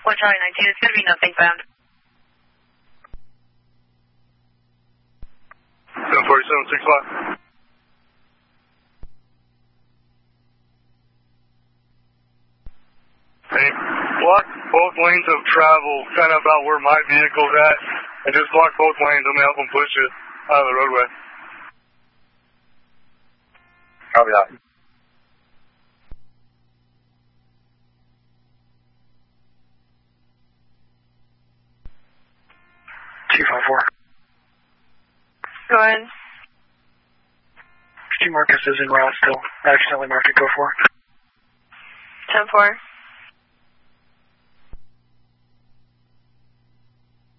1 Charlie 19, it's going to be nothing found. 747, 6 Hey, block both lanes of travel, kind of about where my vehicle's at, and just block both lanes. I'm going to help them push it out of the roadway. Copy that. Go ahead. Stu Marcus is en route still. Accidentally marked it, go for. 10-4.